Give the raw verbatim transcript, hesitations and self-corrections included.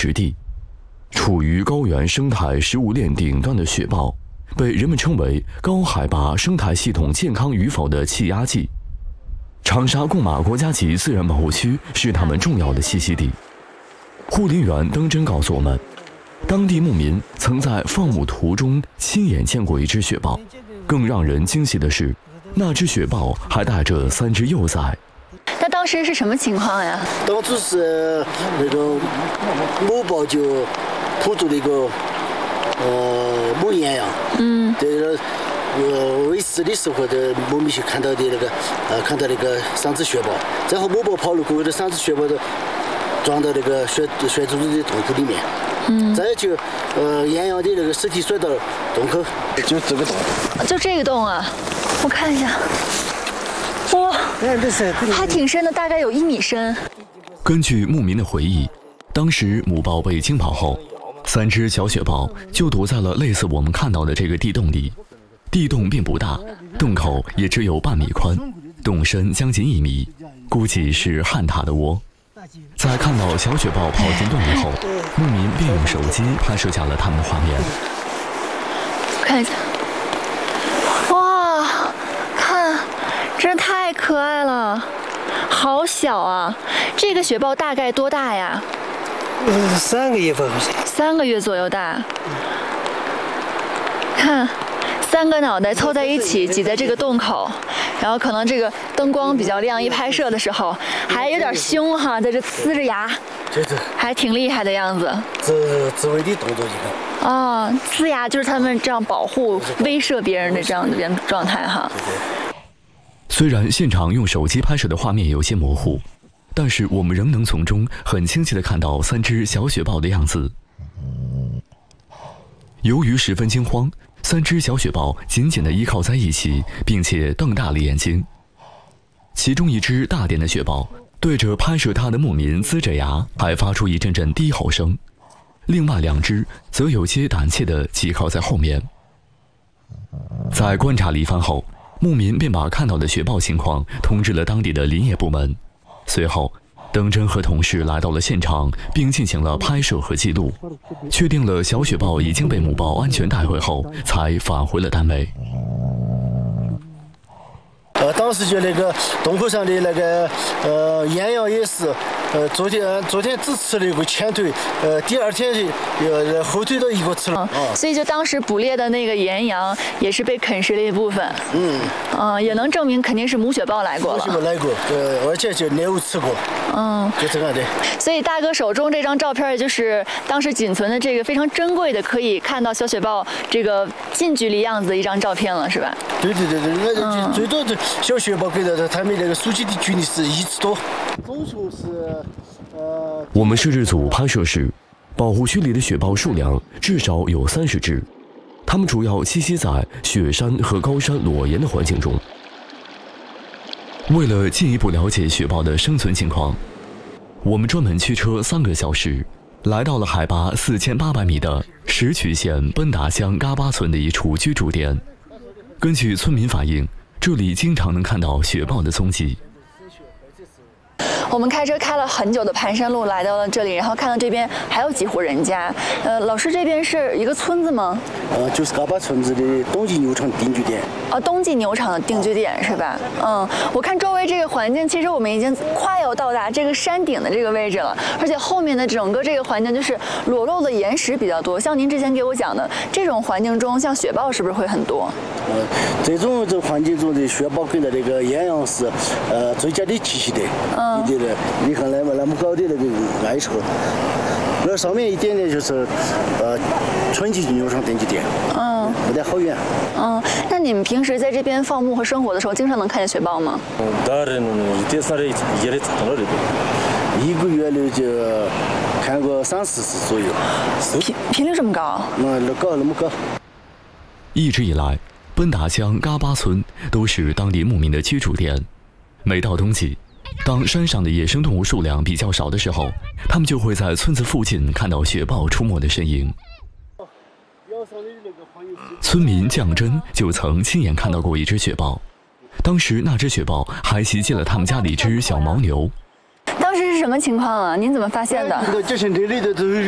之地。处于高原生态食物链顶端的雪豹，被人们称为高海拔生态系统健康与否的气压计。长沙贡马国家级自然保护区是它们重要的栖息地。护林员登真告诉我们，当地牧民曾在放牧途中亲眼见过一只雪豹，更让人惊喜的是，那只雪豹还带着三只幼崽。 那当时是什么情况呀？ 当初是那个母豹就扑住那个呃母岩羊，嗯，对了，呃喂食的时候的牧民就看到的那个呃看到那个三只雪豹，然后母豹跑了过后，这三只雪豹都撞到那个雪雪猪的洞口里面，嗯，再就呃岩羊的那个尸体甩到洞口，就这个洞， 就这个洞啊，我看一下。哇，还挺深的，大概有一米深。 根据牧民的回忆，当时母豹被惊跑后，三只小雪豹就躲在了类似我们看到的这个地洞里。地洞并不大，洞口也只有半米宽，洞深将近一米，估计是旱獭的窝。在看到小雪豹跑进洞里后，牧民便用手机拍摄下了它们画面。 看一下。真太可爱了，好小啊！这个雪豹大概多大呀？ 嗯，三个月份好像。 三个月左右大。看，三个脑袋凑在一起，挤在这个洞口，然后可能这个灯光比较亮，一拍摄的时候还有点凶哈，在这呲着牙，还挺厉害的样子。 自自卫的动作一个。 哦，呲牙就是他们这样保护、威慑别人的这样的状态哈。 虽然现场用手机拍摄的画面有些模糊，但是我们仍能从中很清晰地看到三只小雪豹的样子。由于十分惊慌，三只小雪豹紧紧地依靠在一起，并且瞪大了眼睛。其中一只大点的雪豹对着拍摄它的牧民呲着牙，还发出一阵阵低吼声。另外两只则有些胆怯地挤靠在后面。在观察了一番后，牧民便把看到的雪豹情况通知了当地的林业部门。随后，登真和同事来到了现场，并进行了拍摄和记录，确定了小雪豹已经被母豹安全带回后，才返回了单位。 呃，当时就那个洞口上的那个呃岩羊也是，呃，昨天昨天只吃了一个前腿，呃，第二天就呃后腿都一个吃了。 嗯，所以就当时捕猎的那个岩羊也是被啃食了一部分。 嗯， 嗯，也能证明肯定是母雪豹来过了。 母雪豹来过，呃，而且就牛吃过。嗯，就这样的。 所以大哥手中这张照片，就是当时仅存的这个非常珍贵的，可以看到小雪豹这个近距离样子的一张照片了，是吧？ 对对对对，那就、嗯、最多的小雪豹给到他们那个数据的距离是一尺多，总数是呃。 我们摄制组拍摄时，保护区里的雪豹数量至少有三十只，它们主要栖息在雪山和高山裸岩的环境中。为了进一步了解雪豹的生存情况，我们专门驱车三个小时，来到了海拔四千八百米的石渠县奔达乡嘎巴村的一处居住点。根据村民反映，这里经常能看到雪豹的踪迹。 我们开车开了很久的盘山路来到了这里，然后看到这边还有几户人家。呃，老师这边是一个村子吗？ 呃，就是嘎巴村子的冬季牛场定居点。 哦，冬季牛场的定居点是吧？嗯，我看周围这个环境，其实我们已经快要到达这个山顶的这个位置了，而且后面的整个这个环境就是裸露的岩石比较多。像您之前给我讲的，这种环境中，像雪豹是不是会很多？ 呃，这种这环境中的雪豹跟的那个岩羊是呃最佳的栖息地。嗯。你看那么那么高的那个矮处，那上面一点点就是呃春季牛场定居点，嗯，不得好远。 嗯，那你们平时在这边放牧和生活的时候，经常能看见雪豹吗？ 一个月里就看过三四次左右。 频频率这么高？ 那那高那么高。 一直以来，奔达乡嘎巴村都是当地牧民的居住点。每到冬季，当山上的野生动物数量比较少的时候，他们就会在村子附近看到雪豹出没的身影。村民降真就曾亲眼看到过一只雪豹，当时那只雪豹还袭击了他们家的一只小牦牛。 当时是什么情况啊？您怎么发现的？ 就是这里的都是